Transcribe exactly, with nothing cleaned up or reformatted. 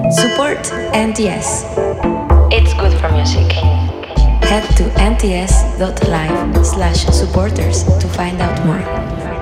Support N T S. It's good for music. Head to nts dot live slash supporters to find out more.